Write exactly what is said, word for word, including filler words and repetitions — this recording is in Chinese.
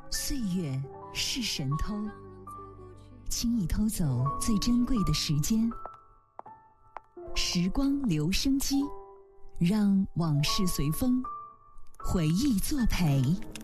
岁月是神偷，轻易偷走最珍贵的时间。时光留声机，让往事随风，回忆作陪。